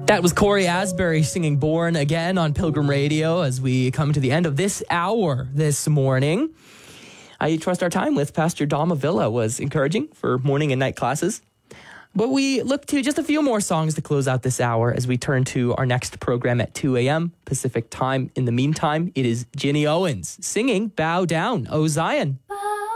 That was Corey Asbury singing Born Again on Pilgrim Radio as we come to the end of this hour this morning. I trust our time with Pastor Dom Avila was encouraging for morning and night classes. But we look to just a few more songs to close out this hour as we turn to our next program at 2 a.m. Pacific time. In the meantime, it is Ginny Owens singing Bow Down, O Zion.